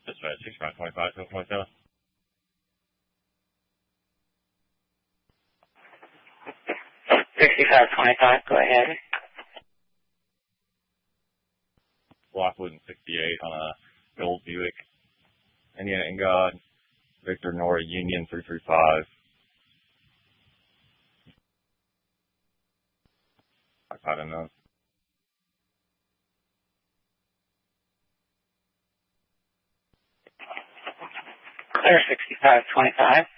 Dispatch 6525, 727. Go ahead. Lockwood and 68 on a gold Buick. Indiana Ingod, Victor Nora Union 335. I don't know. Clear 6525.